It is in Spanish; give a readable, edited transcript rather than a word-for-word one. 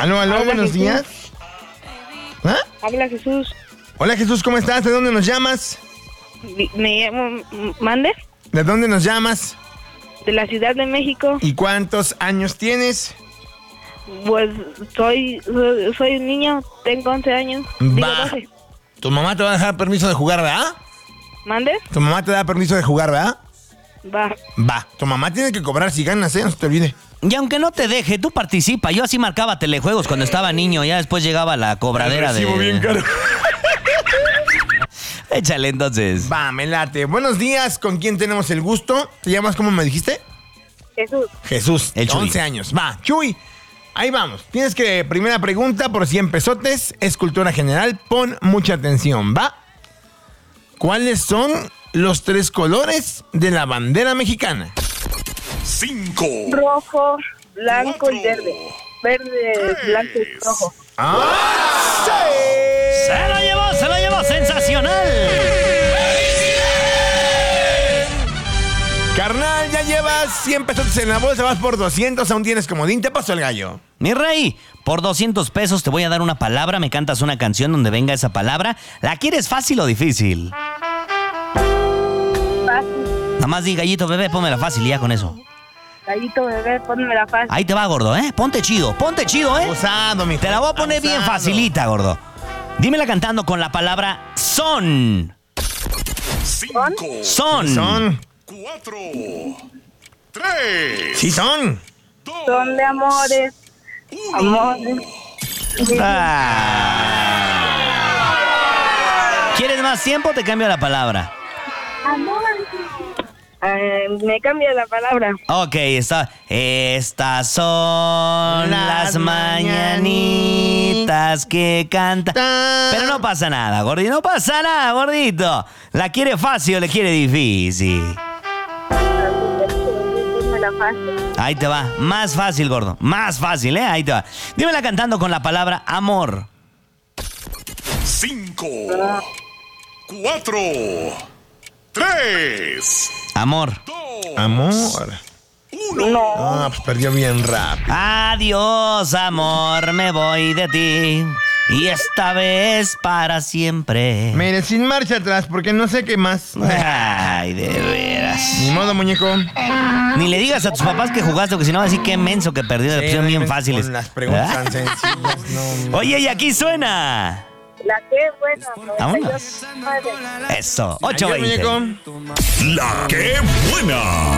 Aló, buenos Jesús. días. ¿Ah? Habla Jesús. Hola Jesús, ¿cómo estás? ¿De dónde nos llamas? Me llamo Mande, ¿De dónde nos llamas? de la Ciudad de México. ¿Y cuántos años tienes? Pues soy un niño, tengo 11 años. Digo Va. 12. ¿Tu mamá te va a dejar permiso de jugar, verdad? ¿Mande? ¿Tu mamá te da permiso de jugar, verdad? Va. Va. Tu mamá tiene que cobrar si ganas, no se te olvide. Y aunque no te deje, tú participa. Yo así marcaba telejuegos cuando estaba niño. Ya después llegaba la cobradera de... Recibo bien caro. Échale entonces. Va, me late. Buenos días, ¿con quién tenemos el gusto? ¿Te llamas cómo me dijiste? Jesús. Jesús, El Chuy. 11 años. Va, Chuy, ahí vamos. Tienes que, primera pregunta, por 100 pesotes, es cultura general, pon mucha atención, ¿va? ¿Cuáles son los 3 colores de la bandera mexicana? 5, Rojo, blanco y 4, verde. Verde, blanco y rojo. ¡Ah! Se lo llevó, sensacional. Carnal, ya llevas 100 pesotes en la bolsa, vas por 200, aún tienes comodín, te pasó el gallo. Mi rey, por 200 pesos te voy a dar una palabra, me cantas una canción donde venga esa palabra. ¿La quieres fácil o difícil? Fácil. Nada más di, gallito bebé, pónmela fácil y ya con eso. Gallito bebé, pónmela fácil. Ahí te va, gordo, ¿eh? Ponte chido, ¿eh? Abusado, mijo. Te la voy a poner bien Abusado. facilita, gordo. Dímela cantando con la palabra son. 5, Son. Son. 4, 3, Sí son. Son de amores. Amores. ¿Quieres más tiempo? Te cambio la palabra. Me cambia la palabra. Ok, estas son las mañanitas que canta. Pero no pasa nada, gordito, no pasa nada, gordito. ¿La quiere fácil o le quiere difícil? Pónmela fácil. Ahí te va, más fácil, gordo, más fácil, ahí te va. Dímela cantando con la palabra amor. 5, 4, 3, Amor. 2, Amor. 1. Ah, pues perdió bien rápido. Adiós, amor, me voy de ti. Y esta vez para siempre. Mire, sin marcha atrás, porque no sé qué más. Ay, de veras. Ni modo, muñeco. Ni le digas a tus papás que jugaste, porque si no va a decir qué menso que perdió. Le pusieron bien fáciles. Con las preguntas ¿Ah? tan sencillas, no. Oye, y aquí suena. La que buena. Vámonos. Eso, Adiós, 8:20. muñeco. La que buena.